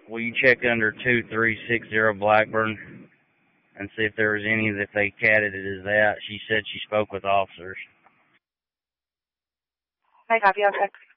will you check under 2360 Blackburn and see if there was any that they catted it as that? She said she spoke with officers. I copy, I'll check.